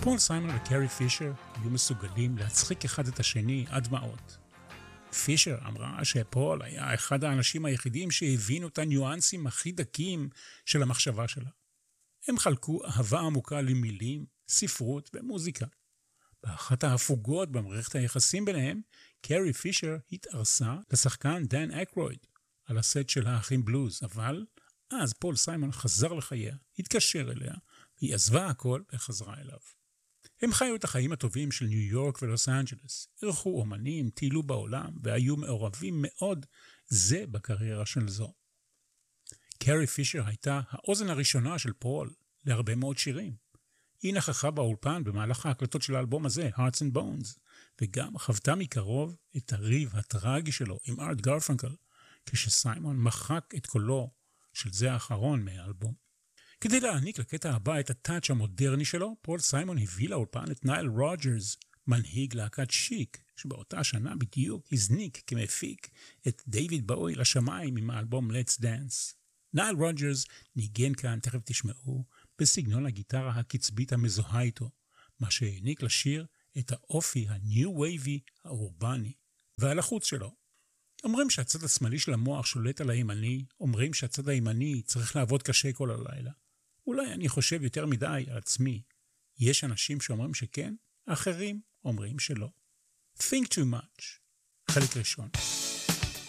פול סיימון וקרי פישר היו מסוגלים להצחיק אחד את השני עד דמעות. פישר אמרה שפול היה אחד האנשים היחידים שהבינו את הניואנסים הכי דקים של המחשבה שלה. הם חלקו אהבה עמוקה למילים, ספרות ומוזיקה. באחת ההפוגות במערכת היחסים ביניהם, קרי פישר התארסה לשחקן דן אקרויד על הסט של האחים בלוז, אבל אז פול סיימון חזר לחייה, התקשר אליה, והיא עזבה הכל וחזרה אליו. הם חיו את החיים הטובים של ניו יורק ולוס אנג'לס, ערכו אומנים, טיילו בעולם והיו מעורבים מאוד זה בקריירה של זו. קרי פישר הייתה האוזן הראשונה של פול להרבה מאוד שירים. היא נכחה באולפן במהלך ההקלטות של האלבום הזה, Hearts and Bones, וגם חוותה מקרוב את הריב הטרגי שלו עם ארט גרפנקל, כשסיימון מחק את קולו של זה האחרון מהאלבום. כדי להעניק לקטע הבא את הטאץ' המודרני שלו, פול סיימון הביא לאולפן את נייל רוג'רס, מנהיג להקת שיק, שבאותה שנה בדיוק הזניק כמפיק את דיוויד באוי לשמיים עם האלבום Let's Dance. נייל רוג'רס ניגן כאן, תכף תשמעו, בסגנון הגיטרה הקצבית המזוהה איתו, מה שהעניק לשיר את האופי הניו וייבי האורבני והלחוץ שלו. אומרים שהצד השמאלי של המוח שולט על הימני, אומרים שהצד הימני צריך לעבוד קשה כל הלילה. אולי אני חושב יותר מדי על עצמי. יש אנשים שאומרים שכן, אחרים אומרים שלא. Think too much. חלק ראשון.